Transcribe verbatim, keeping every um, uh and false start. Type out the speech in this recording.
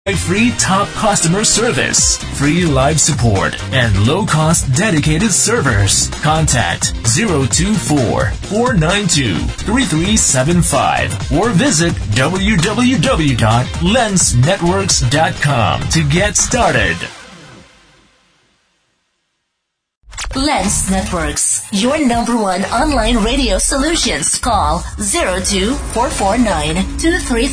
Free top customer service, free live support, and low-cost dedicated servers. Contact zero two four, four nine two, three three seven five or visit w w w dot lens networks dot com to get started. Lens Networks, your number one online radio solutions. Call zero two four four nine two three